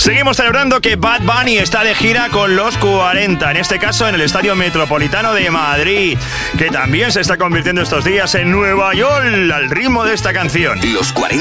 Seguimos celebrando que Bad Bunny está de gira con los 40, en este caso en el Estadio Metropolitano de Madrid, que también se está convirtiendo estos días en Nueva York al ritmo de esta canción. Los 40